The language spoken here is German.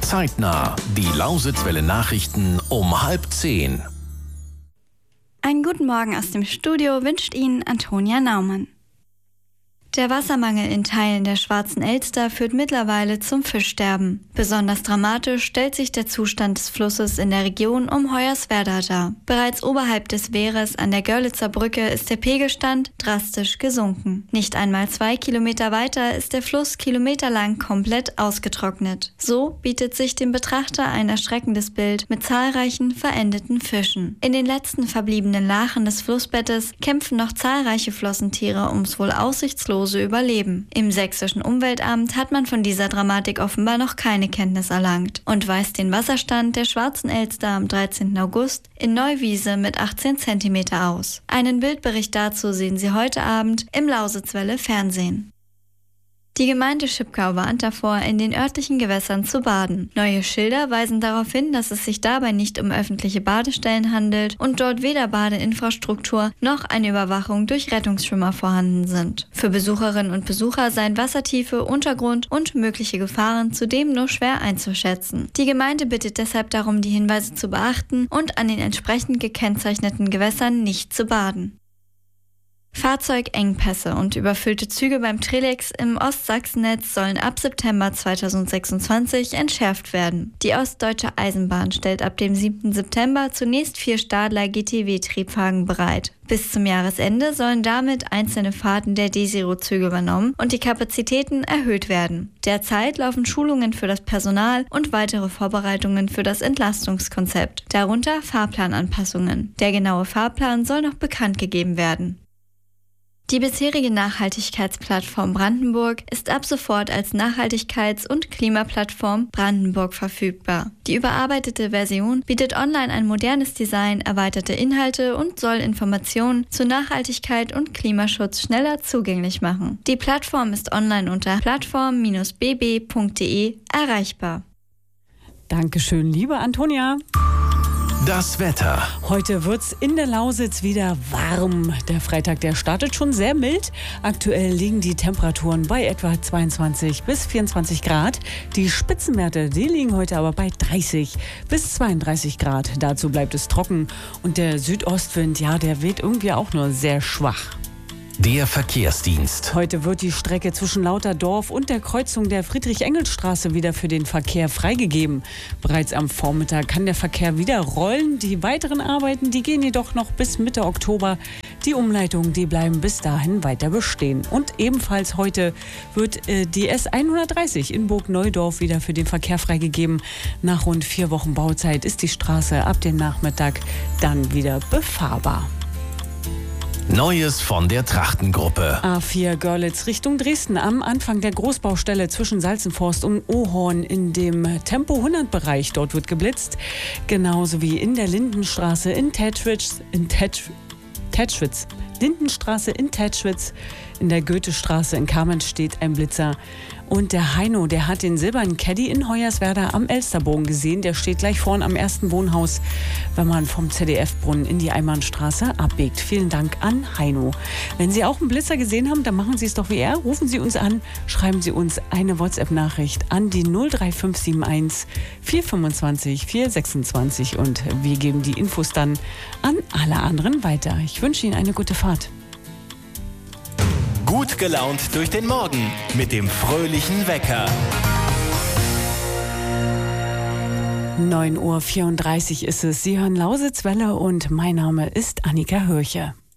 Zeitnah. Die Lausitzwelle Nachrichten um 9:30. Einen guten Morgen aus dem Studio wünscht Ihnen Antonia Naumann. Der Wassermangel in Teilen der Schwarzen Elster führt mittlerweile zum Fischsterben. Besonders dramatisch stellt sich der Zustand des Flusses in der Region um Hoyerswerda dar. Bereits oberhalb des Wehres an der Görlitzer Brücke ist der Pegelstand drastisch gesunken. Nicht einmal 2 Kilometer weiter ist der Fluss kilometerlang komplett ausgetrocknet. So bietet sich dem Betrachter ein erschreckendes Bild mit zahlreichen verendeten Fischen. In den letzten verbliebenen Lachen des Flussbettes kämpfen noch zahlreiche Flossentiere ums wohl aussichtslose Überleben. Im sächsischen Umweltamt hat man von dieser Dramatik offenbar noch keine Kenntnis erlangt und weist den Wasserstand der Schwarzen Elster am 13. August in Neuwiese mit 18 cm aus. Einen Bildbericht dazu sehen Sie heute Abend im Lausitzwelle Fernsehen. Die Gemeinde Schipkau warnt davor, in den örtlichen Gewässern zu baden. Neue Schilder weisen darauf hin, dass es sich dabei nicht um öffentliche Badestellen handelt und dort weder Badeinfrastruktur noch eine Überwachung durch Rettungsschwimmer vorhanden sind. Für Besucherinnen und Besucher seien Wassertiefe, Untergrund und mögliche Gefahren zudem nur schwer einzuschätzen. Die Gemeinde bittet deshalb darum, die Hinweise zu beachten und an den entsprechend gekennzeichneten Gewässern nicht zu baden. Fahrzeugengpässe und überfüllte Züge beim Trelex im Ostsachsennetz sollen ab September 2026 entschärft werden. Die Ostdeutsche Eisenbahn stellt ab dem 7. September zunächst 4 Stadler GTW-Triebwagen bereit. Bis zum Jahresende sollen damit einzelne Fahrten der D-Zero-Züge übernommen und die Kapazitäten erhöht werden. Derzeit laufen Schulungen für das Personal und weitere Vorbereitungen für das Entlastungskonzept, darunter Fahrplananpassungen. Der genaue Fahrplan soll noch bekannt gegeben werden. Die bisherige Nachhaltigkeitsplattform Brandenburg ist ab sofort als Nachhaltigkeits- und Klimaplattform Brandenburg verfügbar. Die überarbeitete Version bietet online ein modernes Design, erweiterte Inhalte und soll Informationen zu Nachhaltigkeit und Klimaschutz schneller zugänglich machen. Die Plattform ist online unter plattform-bb.de erreichbar. Dankeschön, liebe Antonia. Das Wetter. Heute wird's in der Lausitz wieder warm. Der Freitag, der startet schon sehr mild. Aktuell liegen die Temperaturen bei etwa 22 bis 24 Grad. Die Spitzenwerte, die liegen heute aber bei 30 bis 32 Grad. Dazu bleibt es trocken. Und der Südostwind, ja, der weht irgendwie auch nur sehr schwach. Der Verkehrsdienst. Heute wird die Strecke zwischen Lauterdorf und der Kreuzung der Friedrich-Engels-Straße wieder für den Verkehr freigegeben. Bereits am Vormittag kann der Verkehr wieder rollen. Die weiteren Arbeiten, die gehen jedoch noch bis Mitte Oktober. Die Umleitungen, die bleiben bis dahin weiter bestehen. Und ebenfalls heute wird die S130 in Burgneudorf wieder für den Verkehr freigegeben. Nach rund 4 Wochen Bauzeit ist die Straße ab dem Nachmittag dann wieder befahrbar. Neues von der Trachtengruppe. A4 Görlitz Richtung Dresden am Anfang der Großbaustelle zwischen Salzenforst und Ohorn in dem Tempo-100-Bereich. Dort wird geblitzt. Genauso wie in der Lindenstraße in Tätschwitz. Lindenstraße in Tätschwitz. In der Goethestraße in Kamenz steht ein Blitzer. Und der Heino, der hat den silbernen Caddy in Hoyerswerda am Elsterbogen gesehen. Der steht gleich vorn am ersten Wohnhaus, wenn man vom ZDF-Brunnen in die Einbahnstraße abbiegt. Vielen Dank an Heino. Wenn Sie auch einen Blitzer gesehen haben, dann machen Sie es doch wie er. Rufen Sie uns an, schreiben Sie uns eine WhatsApp-Nachricht an die 03571 425 426 und wir geben die Infos dann an alle anderen weiter. Ich wünsche Ihnen eine gute Fahrt. Gut gelaunt durch den Morgen mit dem fröhlichen Wecker. 9:34 Uhr ist es. Sie hören Lausitzwelle und mein Name ist Annika Hörche.